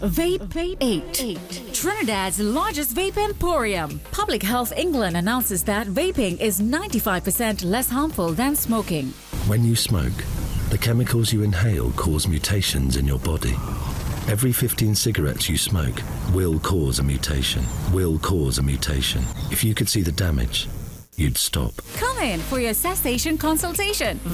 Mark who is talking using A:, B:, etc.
A: Vape 8. Trinidad's largest vape emporium. Public Health England announces that vaping is 95% less harmful than smoking.
B: When you smoke, the chemicals you inhale cause mutations in your body. Every 15 cigarettes you smoke will cause a mutation. If you could see the damage, you'd stop.
A: Come in for your cessation consultation.